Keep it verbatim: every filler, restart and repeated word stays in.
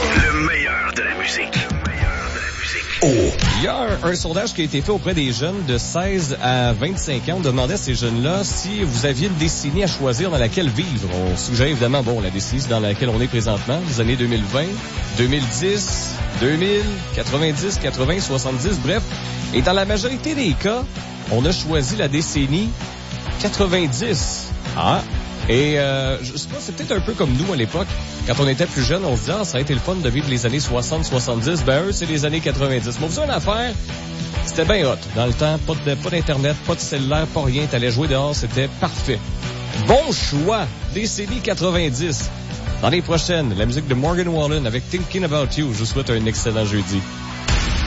Le meilleur de la musique. Le meilleur de la musique. Oh. Il y a un, un sondage qui a été fait auprès des jeunes de seize à vingt-cinq ans. On demandait à ces jeunes-là si vous aviez une décennie à choisir dans laquelle vivre. On suggère évidemment, bon, la décennie dans laquelle on est présentement, les années deux mille vingt, deux mille dix, deux mille, quatre-vingt-dix, quatre-vingts, soixante-dix, bref. Et dans la majorité des cas, on a choisi la décennie quatre-vingt-dix. Ah. Et euh, je sais pas, c'est peut-être un peu comme nous à l'époque. Quand on était plus jeune, on se disait, ah, ça a été le fun de vivre les années soixante, soixante-dix. Ben eux, c'est les années quatre-vingt-dix. Mais vous savez une affaire, c'était bien hot. Dans le temps, pas, de, pas d'internet, pas de cellulaire, pas rien. T'allais jouer dehors, c'était parfait. Bon choix, décennie quatre-vingt-dix. Dans les prochaines, la musique de Morgan Wallen avec Thinking About You. Je vous souhaite un excellent jeudi.